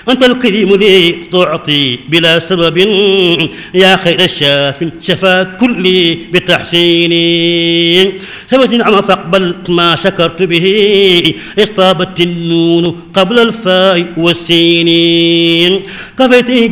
أنت الكريم لي تعطي بلا سبب يا خير الشاف شفا كلي بتحسيني سوت نعم فاقبل ما شكرت به اصطابت النون قبل الفاء والسين كفيت